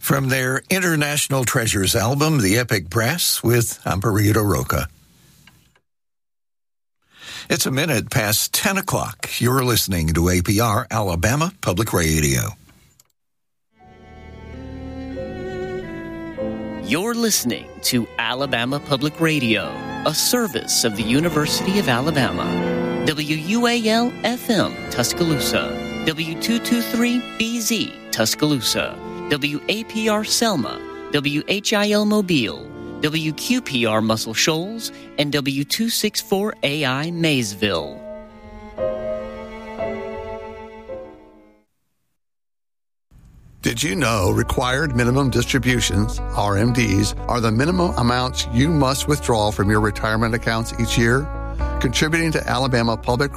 From their International Treasures album, The Epic Brass, with Amparo Roca. It's a minute past 10 o'clock. You're listening to APR, Alabama Public Radio. You're listening to Alabama Public Radio, a service of the University of Alabama. WUAL-FM, Tuscaloosa. W223BZ, Tuscaloosa. WAPR Selma, WHIL Mobile, WQPR Muscle Shoals, and W264AI Maysville. Did you know required minimum distributions, RMDs, are the minimum amounts you must withdraw from your retirement accounts each year? Contributing to Alabama Public